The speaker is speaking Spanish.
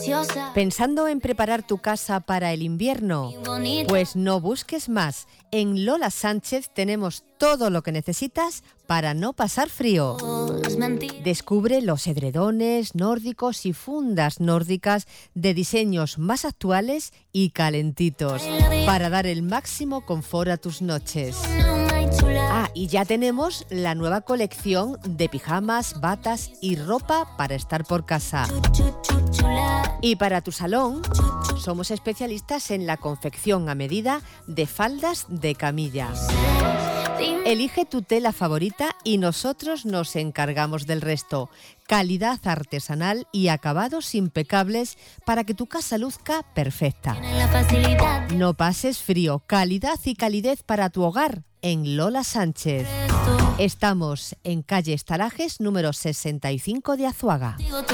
¿Pensando en preparar tu casa para el invierno? Pues no busques más. En Lola Sánchez tenemos todo lo que necesitas para no pasar frío. Descubre los edredones nórdicos y fundas nórdicas de diseños más actuales y calentitos para dar el máximo confort a tus noches. Y ya tenemos la nueva colección de pijamas, batas y ropa para estar por casa. Y para tu salón, somos especialistas en la confección a medida de faldas de camilla. Elige tu tela favorita y nosotros nos encargamos del resto. Calidad artesanal y acabados impecables para que tu casa luzca perfecta. No pases frío, calidad y calidez para tu hogar en Lola Sánchez. Estamos en calle Estalajes número 65 de Azuaga.